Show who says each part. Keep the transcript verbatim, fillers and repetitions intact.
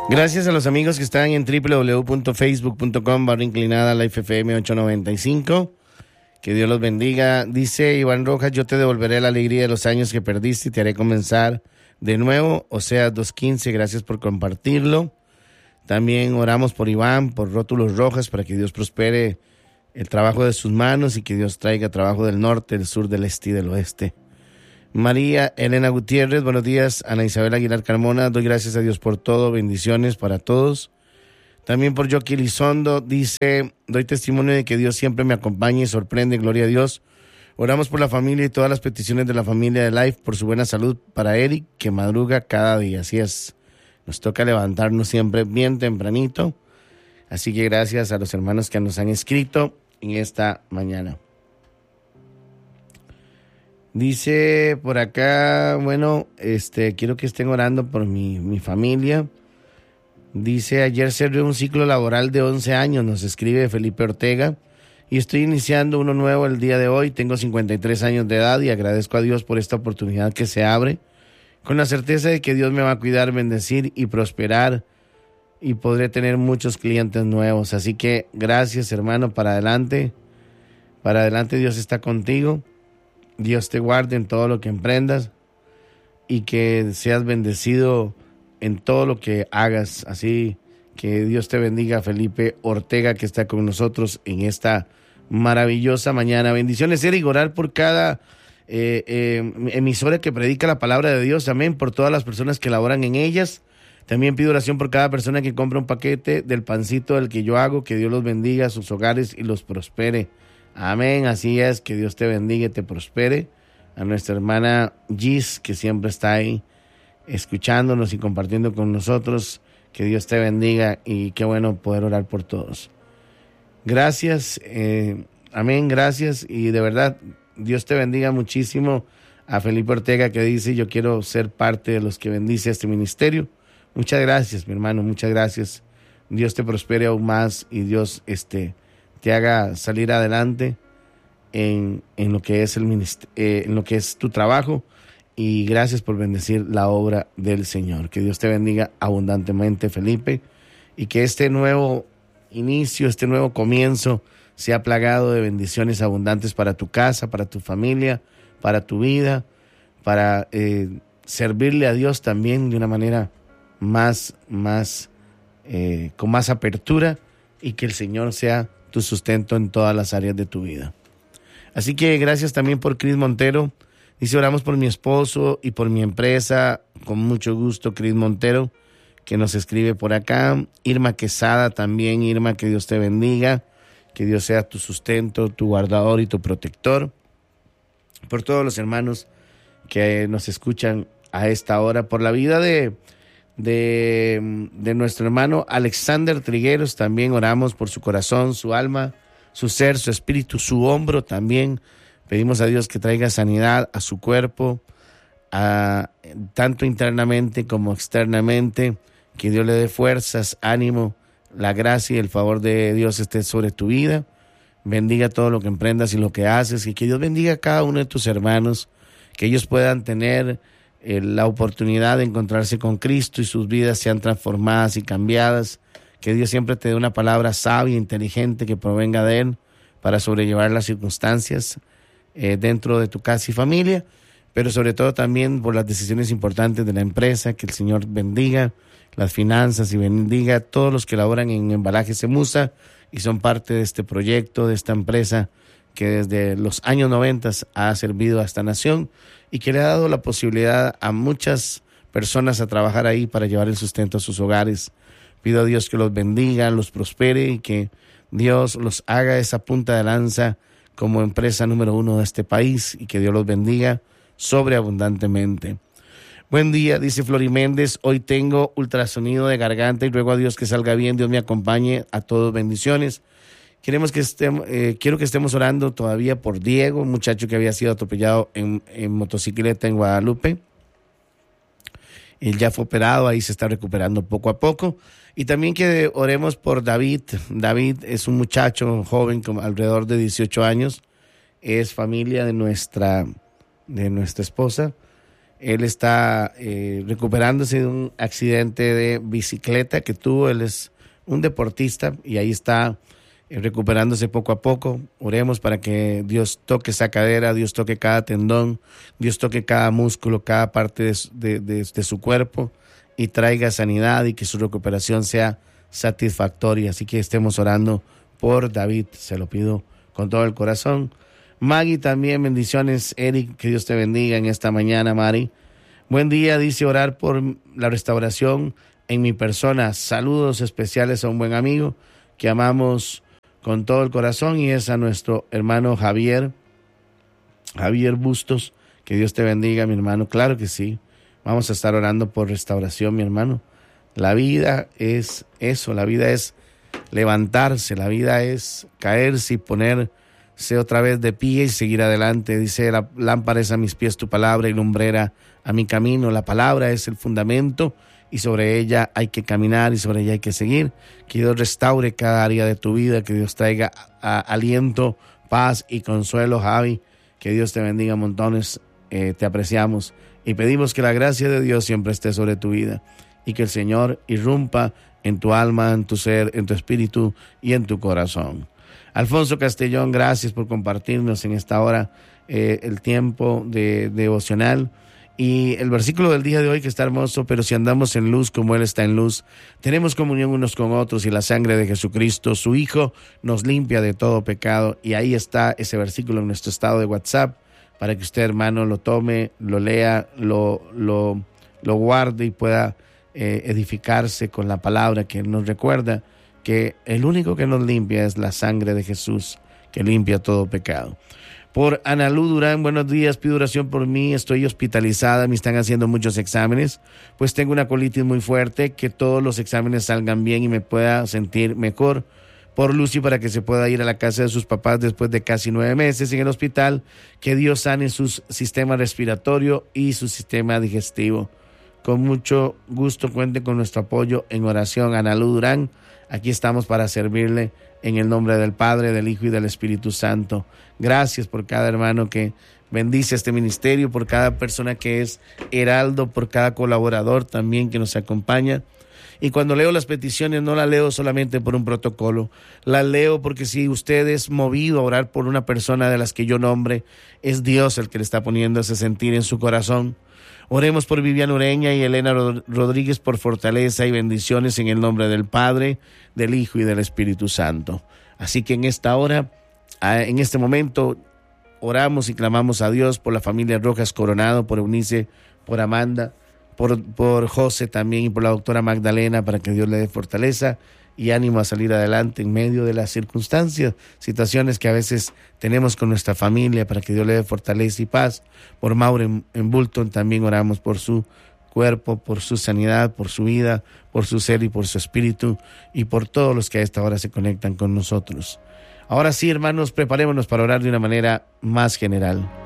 Speaker 1: Gracias a los amigos que están en doble u doble u doble u punto facebook punto com barra inclinada Life F M ochocientos noventa y cinco. Que Dios los bendiga. Dice Iván Rojas, yo te devolveré la alegría de los años que perdiste y te haré comenzar de nuevo. Oseas dos quince, gracias por compartirlo. También oramos por Iván, por Rótulos Rojas, para que Dios prospere el trabajo de sus manos y que Dios traiga trabajo del norte, del sur, del este y del oeste. María Elena Gutiérrez, buenos días. Ana Isabel Aguilar Carmona, doy gracias a Dios por todo, bendiciones para todos. También por Joaquín Lizondo, dice, doy testimonio de que Dios siempre me acompaña y sorprende, gloria a Dios. Oramos por la familia y todas las peticiones de la familia de Life, por su buena salud, para Eric, que madruga cada día, así es. Nos toca levantarnos siempre bien tempranito, así que gracias a los hermanos que nos han escrito en esta mañana. Dice por acá, bueno, este, quiero que estén orando por mi, mi familia. Dice, ayer cerré un ciclo laboral de once años, nos escribe Felipe Ortega, y estoy iniciando uno nuevo el día de hoy. Tengo cincuenta y tres años de edad y agradezco a Dios por esta oportunidad que se abre, con la certeza de que Dios me va a cuidar, bendecir y prosperar, y podré tener muchos clientes nuevos. Así que gracias, hermano, para adelante, para adelante Dios está contigo. Dios te guarde en todo lo que emprendas y que seas bendecido en todo lo que hagas. Así que Dios te bendiga, Felipe Ortega, que está con nosotros en esta maravillosa mañana. Bendiciones, Eric, orar por cada eh, eh, emisora que predica la palabra de Dios. Amén, por todas las personas que laboran en ellas. También pido oración por cada persona que compra un paquete del pancito del que yo hago. Que Dios los bendiga, sus hogares y los prospere. Amén, así es, que Dios te bendiga y te prospere. A nuestra hermana Gis, que siempre está ahí escuchándonos y compartiendo con nosotros, que Dios te bendiga y qué bueno poder orar por todos. Gracias, eh, amén, gracias, y de verdad, Dios te bendiga muchísimo. A Felipe Ortega, que dice, yo quiero ser parte de los que bendice este ministerio. Muchas gracias, mi hermano, muchas gracias. Dios te prospere aún más y Dios este te haga salir adelante en, en lo que es el minister- eh, en lo que es tu trabajo, y gracias por bendecir la obra del Señor. Que Dios te bendiga abundantemente, Felipe, y que este nuevo inicio, este nuevo comienzo sea plagado de bendiciones abundantes para tu casa, para tu familia, para tu vida, para eh, servirle a Dios también de una manera más, más eh, con más apertura, y que el Señor sea tu sustento en todas las áreas de tu vida. Así que gracias también por Cris Montero. Dice, oramos por mi esposo y por mi empresa. Con mucho gusto, Cris Montero, que nos escribe por acá. Irma Quesada también. Irma, que Dios te bendiga, que Dios sea tu sustento, tu guardador y tu protector. Por todos los hermanos que nos escuchan a esta hora, por la vida de De, de nuestro hermano Alexander Trigueros, también oramos por su corazón, su alma, su ser, su espíritu, su hombro también. Pedimos a Dios que traiga sanidad a su cuerpo, a, tanto internamente como externamente, que Dios le dé fuerzas, ánimo, la gracia y el favor de Dios esté sobre tu vida. Bendiga todo lo que emprendas y lo que haces, y que Dios bendiga a cada uno de tus hermanos, que ellos puedan tener la oportunidad de encontrarse con Cristo y sus vidas sean transformadas y cambiadas. Que Dios siempre te dé una palabra sabia, inteligente, que provenga de Él para sobrellevar las circunstancias eh, dentro de tu casa y familia, pero sobre todo también por las decisiones importantes de la empresa. Que el Señor bendiga las finanzas y bendiga a todos los que laboran en Embalajes Semusa y son parte de este proyecto, de esta empresa que desde los años noventa ha servido a esta nación y que le ha dado la posibilidad a muchas personas a trabajar ahí para llevar el sustento a sus hogares. Pido a Dios que los bendiga, los prospere, y que Dios los haga esa punta de lanza como empresa número uno de este país, y que Dios los bendiga sobreabundantemente. Buen día, dice Flori Méndez, hoy tengo ultrasonido de garganta y ruego a Dios que salga bien. Dios me acompañe a todos, bendiciones. Queremos que estemos, eh, quiero que estemos orando todavía por Diego, un muchacho que había sido atropellado en, en motocicleta en Guadalupe. Él ya fue operado, ahí se está recuperando poco a poco. Y también que oremos por David. David es un muchacho joven, con alrededor de dieciocho años. Es familia de nuestra, de nuestra esposa. Él está eh, recuperándose de un accidente de bicicleta que tuvo. Él es un deportista y ahí está eh, recuperándose poco a poco. Oremos para que Dios toque esa cadera, Dios toque cada tendón, Dios toque cada músculo, cada parte de, de, de, de su cuerpo y traiga sanidad y que su recuperación sea satisfactoria. Así que estemos orando por David, se lo pido con todo el corazón. Maggie también, bendiciones. Eric, que Dios te bendiga en esta mañana, Mari. Buen día, dice orar por la restauración en mi persona. Saludos especiales a un buen amigo que amamos con todo el corazón y es a nuestro hermano Javier, Javier Bustos. Que Dios te bendiga, mi hermano. Claro que sí. Vamos a estar orando por restauración, mi hermano. La vida es eso, la vida es levantarse, la vida es caerse y ponerse otra vez de pie y seguir adelante. Dice, la lámpara es a mis pies tu palabra y lumbrera a mi camino. La palabra es el fundamento y sobre ella hay que caminar y sobre ella hay que seguir. Que Dios restaure cada área de tu vida, que Dios traiga a, aliento, paz y consuelo, Javi. Que Dios te bendiga montones, eh, te apreciamos y pedimos que la gracia de Dios siempre esté sobre tu vida y que el Señor irrumpa en tu alma, en tu ser, en tu espíritu y en tu corazón. Alfonso Castellón, gracias por compartirnos en esta hora eh, el tiempo de, de devocional. Y el versículo del día de hoy que está hermoso: pero si andamos en luz como Él está en luz, tenemos comunión unos con otros y la sangre de Jesucristo, su Hijo, nos limpia de todo pecado. Y ahí está ese versículo en nuestro estado de WhatsApp para que usted, hermano, lo tome, lo lea, lo, lo, lo guarde y pueda eh, edificarse con la palabra que nos recuerda que el único que nos limpia es la sangre de Jesús, que limpia todo pecado. Por Analú Durán, buenos días, pido oración por mí, estoy hospitalizada, me están haciendo muchos exámenes, pues tengo una colitis muy fuerte, que todos los exámenes salgan bien y me pueda sentir mejor. Por Lucy, para que se pueda ir a la casa de sus papás después de casi nueve meses en el hospital, que Dios sane su sistema respiratorio y su sistema digestivo. Con mucho gusto cuente con nuestro apoyo en oración, Analú Durán. Aquí estamos para servirle en el nombre del Padre, del Hijo y del Espíritu Santo. Gracias por cada hermano que bendice este ministerio, por cada persona que es heraldo, por cada colaborador también que nos acompaña. Y cuando leo las peticiones, no las leo solamente por un protocolo, las leo porque si usted es movido a orar por una persona de las que yo nombre, es Dios el que le está poniendo ese sentir en su corazón. Oremos por Viviana Ureña y Elena Rodríguez por fortaleza y bendiciones en el nombre del Padre, del Hijo y del Espíritu Santo. Así que en esta hora, en este momento, oramos y clamamos a Dios por la familia Rojas Coronado, por Eunice, por Amanda, por, por José también y por la doctora Magdalena, para que Dios le dé fortaleza y ánimo a salir adelante en medio de las circunstancias, situaciones que a veces tenemos con nuestra familia, para que Dios le dé fortaleza y paz. Por Mauro en, en Bulton también oramos por su cuerpo, por su sanidad, por su vida, por su ser y por su espíritu, y por todos los que a esta hora se conectan con nosotros. Ahora sí, hermanos, preparémonos para orar de una manera más general.